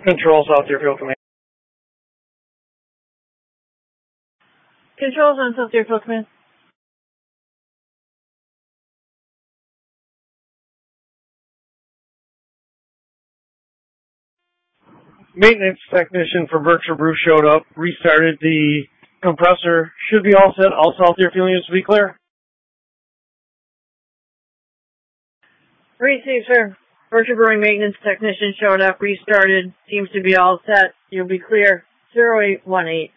Control, South Deerfield Command. Controls on South Deerfield Command. Maintenance technician for Berkshire Brew showed up, restarted the compressor. Should be all set. All South Deerfield units to be clear. Receive, sir. Berkshire Brewing maintenance technician showed up, restarted. Seems to be all set. You'll be clear. 0818.